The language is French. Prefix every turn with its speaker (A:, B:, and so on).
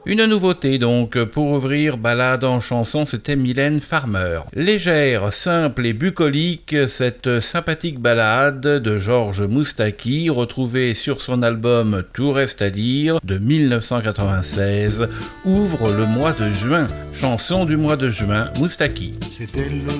A: Une nouveauté donc, pour ouvrir Balade en chanson, c'était Mylène Farmer. Légère, simple et bucolique, cette sympathique balade de Georges Moustaki, retrouvée sur son album Tout reste à dire de 1996, ouvre le mois de juin. Chanson du mois de juin, Moustaki.
B: C'était le